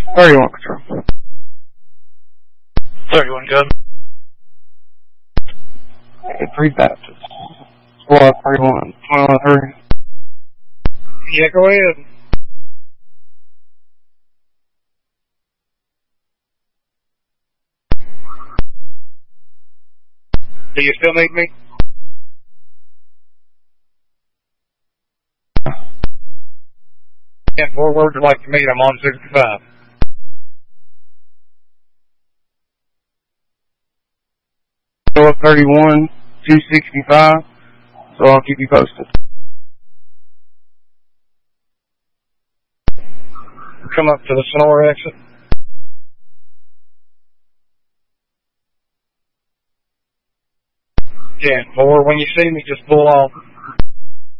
31 control. 31 good. 3 Baptist. Squad 31. 21-3. Yeah, go ahead. Do you still need me? And 4 words would like to meet. I'm on 65. Go up 31, 265. So I'll keep you posted. Come up to the Sonora exit. Yeah, 4, when you see me, just pull off.